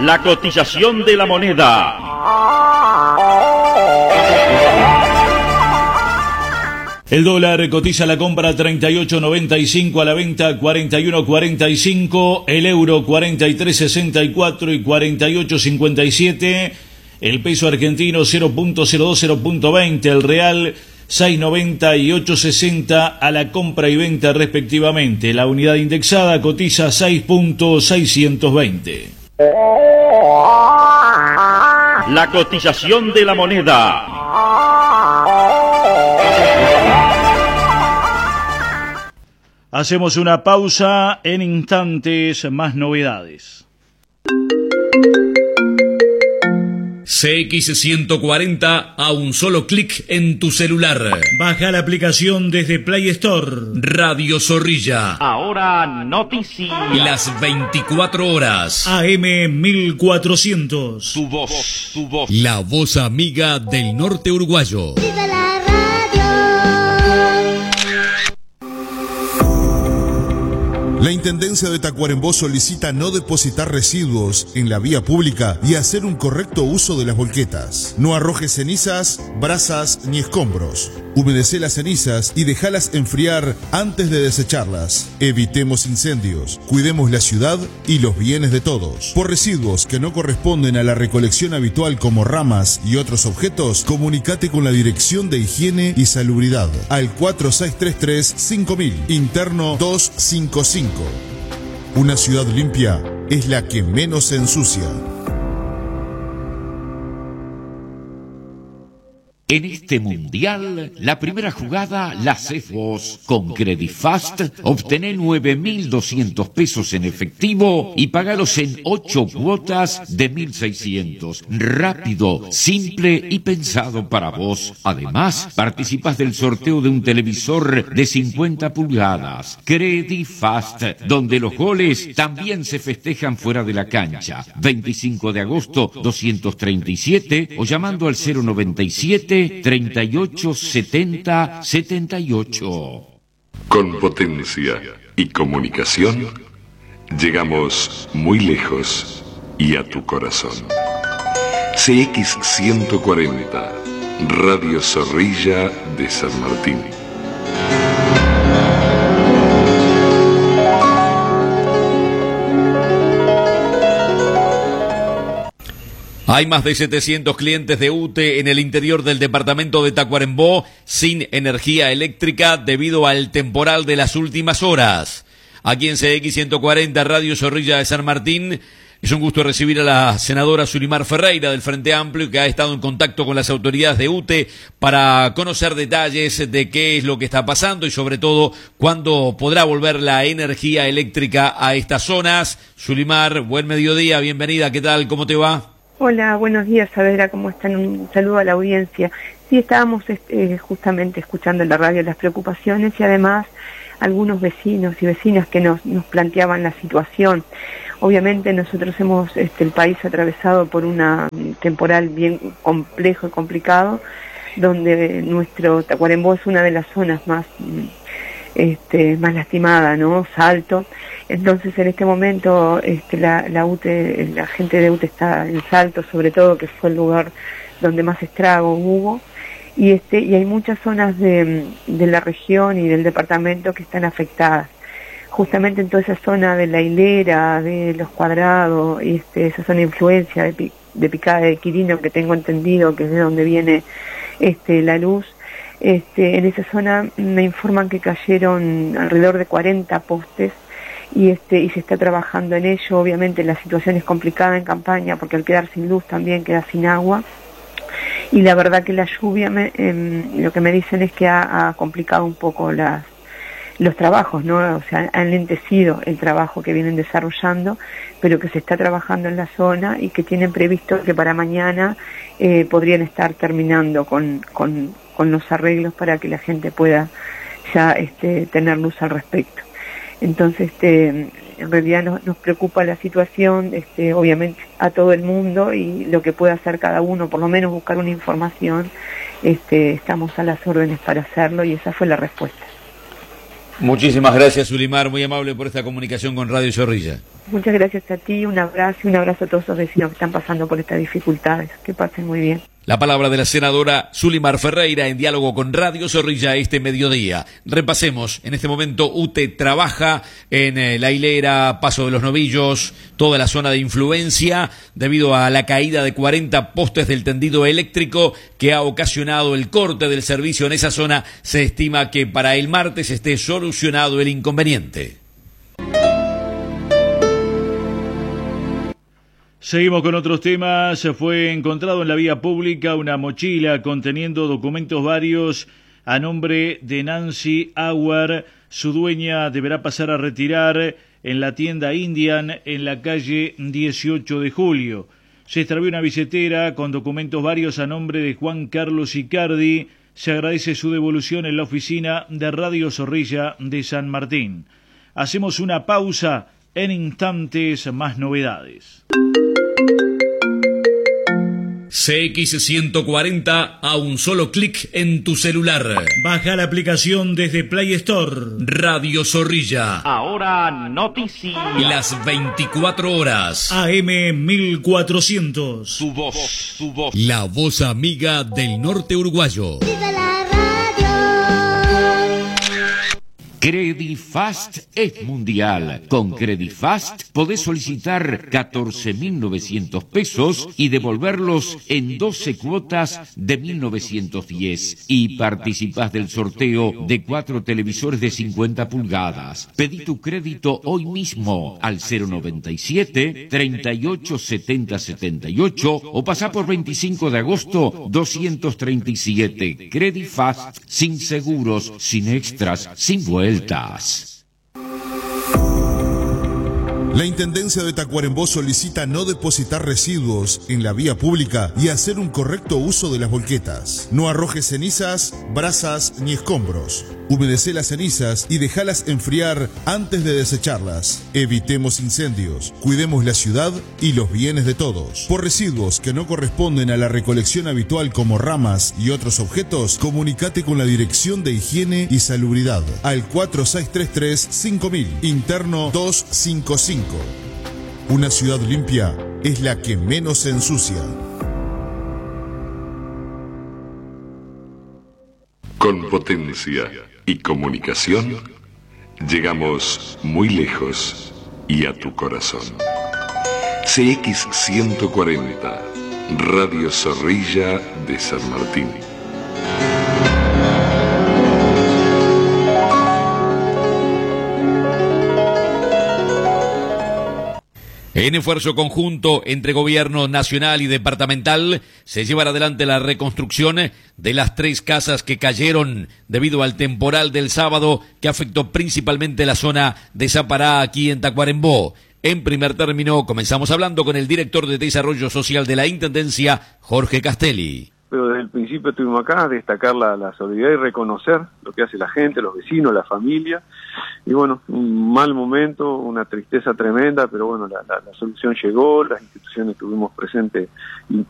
La cotización de la moneda. El dólar cotiza a la compra 38.95, a la venta 41.45, el euro 43.64 y 48.57, el peso argentino 0.02, 0.20, el real 6.90 y 8.60 a la compra y venta respectivamente. La unidad indexada cotiza 6.620. La cotización de la moneda. Hacemos una pausa, en instantes más novedades. CX140 a un solo clic en tu celular. Baja la aplicación desde Play Store. Radio Zorrilla. Ahora noticias. Las 24 horas. AM 1400. Tu voz, tu voz. La voz amiga del norte uruguayo. ¡Viva la radio! La Intendencia de Tacuarembó solicita no depositar residuos en la vía pública y hacer un correcto uso de las volquetas. No arrojes cenizas, brasas ni escombros. Humedece las cenizas y déjalas enfriar antes de desecharlas. Evitemos incendios, cuidemos la ciudad y los bienes de todos. Por residuos que no corresponden a la recolección habitual como ramas y otros objetos, comunícate con la Dirección de Higiene y Salubridad al 4633-5000, interno 255. Una ciudad limpia es la que menos se ensucia. En este mundial, la primera jugada la haces vos. Con Credifast, obtené 9.200 pesos en efectivo y pagalos en 8 cuotas de 1.600. Rápido, simple y pensado para vos. Además, participas del sorteo de un televisor de 50 pulgadas. Credifast, donde los goles también se festejan fuera de la cancha. 25 de agosto, 237 o llamando al 097 38 70 78. Con potencia y comunicación llegamos muy lejos y a tu corazón. CX140, Radio Zorrilla de San Martín. Hay más de 700 clientes de UTE en el interior del departamento de Tacuarembó sin energía eléctrica debido al temporal de las últimas horas. Aquí en CX140 Radio Zorrilla de San Martín es un gusto recibir a la senadora Zulimar Ferreira del Frente Amplio, que ha estado en contacto con las autoridades de UTE para conocer detalles de qué es lo que está pasando y sobre todo cuándo podrá volver la energía eléctrica a estas zonas. Zulimar, buen mediodía, bienvenida, ¿qué tal? ¿Cómo te va? Hola, buenos días, Saavedra, ¿cómo están? Un saludo a la audiencia. Sí, estábamos justamente escuchando en la radio las preocupaciones y además algunos vecinos y vecinas que nos planteaban la situación. Obviamente nosotros hemos el país atravesado por una temporal bien complejo y complicado, donde nuestro Tacuarembó es una de las zonas más lastimada, ¿no? Salto. Entonces en este momento la UTE, la gente de UTE está en Salto, sobre todo, que fue el lugar donde más estrago hubo, y hay muchas zonas de la región y del departamento que están afectadas. Justamente en toda esa zona de la hilera, de los cuadrados, y esa zona de influencia de Picada de Quirino, que tengo entendido que es de donde viene la luz. En esa zona me informan que cayeron alrededor de 40 postes y se está trabajando en ello. Obviamente la situación es complicada en campaña porque al quedar sin luz también queda sin agua, y la verdad que la lluvia lo que me dicen es que ha complicado un poco los trabajos, ¿no? O sea, han lentecido el trabajo que vienen desarrollando, pero que se está trabajando en la zona y que tienen previsto que para mañana podrían estar terminando con los arreglos para que la gente pueda ya tener luz al respecto. Entonces, en realidad nos preocupa la situación, obviamente a todo el mundo, y lo que pueda hacer cada uno, por lo menos buscar una información, estamos a las órdenes para hacerlo, y esa fue la respuesta. Muchísimas gracias, Zulimar, muy amable por esta comunicación con Radio Zorrilla. Muchas gracias a ti, un abrazo y un abrazo a todos los vecinos que están pasando por estas dificultades. Que pasen muy bien. La palabra de la senadora Zulimar Ferreira en diálogo con Radio Zorrilla este mediodía. Repasemos, en este momento UTE trabaja en La Hilera, Paso de los Novillos, toda la zona de influencia, debido a la caída de 40 postes del tendido eléctrico que ha ocasionado el corte del servicio en esa zona. Se estima que para el martes esté solucionado el inconveniente. Seguimos con otros temas. Fue encontrado en la vía pública una mochila conteniendo documentos varios a nombre de Nancy Auer. Su dueña deberá pasar a retirar en la tienda Indian en la calle 18 de Julio. Se extravió una billetera con documentos varios a nombre de Juan Carlos Icardi. Se agradece su devolución en la oficina de Radio Zorrilla de San Martín. Hacemos una pausa, en instantes más novedades. CX140 a un solo clic en tu celular. Baja la aplicación desde Play Store. Radio Zorrilla. Ahora noticias. Las 24 horas. AM 1400. Su voz, tu voz. La voz amiga del norte uruguayo. ¡Viva la radio! Credifast es mundial. Con Credifast podés solicitar 14.900 pesos y devolverlos en 12 cuotas de 1.910. Y participás del sorteo de 4 televisores de 50 pulgadas. Pedí tu crédito hoy mismo al 097 38 70 78 o pasá por 25 de agosto 237. Credifast, sin seguros, sin extras, sin vueltas. La Intendencia de Tacuarembó solicita no depositar residuos en la vía pública y hacer un correcto uso de las volquetas. No arrojes cenizas, brasas ni escombros. Humedecé las cenizas y dejalas enfriar antes de desecharlas. Evitemos incendios, cuidemos la ciudad y los bienes de todos. Por residuos que no corresponden a la recolección habitual como ramas y otros objetos, comunícate con la Dirección de Higiene y Salubridad al 4633-5000, interno 255. Una ciudad limpia es la que menos se ensucia. Con potencia y comunicación, llegamos muy lejos y a tu corazón. CX140, Radio Zorrilla de San Martín. En esfuerzo conjunto entre gobierno nacional y departamental, se llevará adelante la reconstrucción de las 3 casas que cayeron debido al temporal del sábado que afectó principalmente la zona de Zapará aquí en Tacuarembó. En primer término, comenzamos hablando con el director de Desarrollo Social de la Intendencia, Jorge Castelli. Pero desde el principio estuvimos acá, destacar la solidaridad y reconocer lo que hace la gente, los vecinos, la familia. Y bueno, un mal momento, una tristeza tremenda, pero bueno, la solución llegó, las instituciones estuvimos presentes y